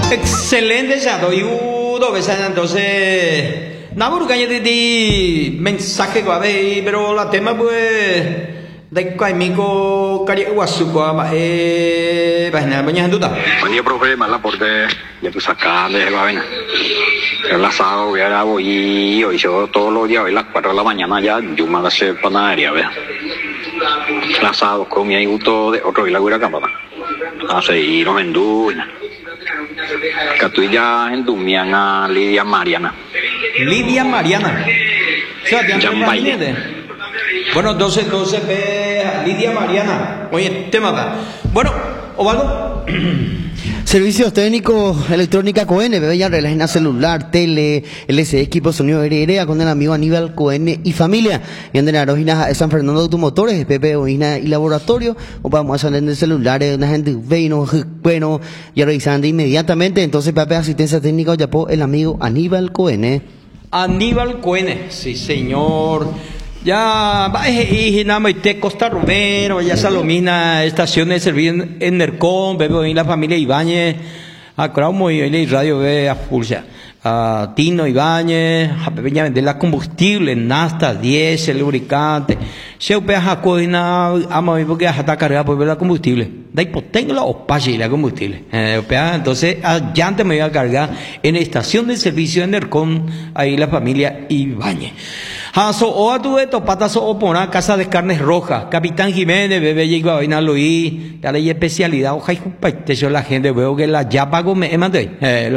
Excelente, ya doy dos veces. Entonces, nada, porque yo te di mensaje, pero la tema pues. De Caimico, Carihuasuco, mañana duda. Tenía problemas la porque le puse acá de la vaina. El asado voy a hoy yo todos los días, hoy a las 4 de la mañana ya, yo me hace panadería, ¿ves? El asado comí ahí gusto de otro y la guira cámara. Hace y los enduña. Que tú ya endumían a Lidia Mariana. Lidia Mariana. O sea, bueno, entonces ve Lidia Mariana. Oye, tema va. Bueno, Osvaldo. Servicios técnicos, electrónica Cohen, bebé relajena celular, tele, LCD, equipo sonido RRA con el amigo Aníbal Cohen y familia. Y en Arojina San Fernando Automotores, Pepe Oina y Laboratorio, o vamos a salir de celulares, una gente bueno, ya revisando inmediatamente. Entonces, Pepe, asistencia técnica, ya el amigo Aníbal Cohen. Aníbal Cohen, sí, señor. Ya va y nada más Costa Romero, ya Salomina, estaciones de servicio en Nercón, bebe en la familia Ibáñez, a Craumo y Radio ve a Pulsa, a Tino Ibáñez, a Pepeña vender la combustible, Nasta, 10, el lubricante, se upea a Coina, ama porque hasta cargar por ver la combustible, da hipotengo la opache y la combustible, entonces allá antes me iba a cargar en estación de servicio en Nercón, ahí la familia Ibáñez. Haso o a tu esto patazo o por una casa de carnes rojas, Capitán Jiménez, bebé llegó a vaina Luis, ya la especialidad, ojalá y la gente veo que la ya pago me mandé.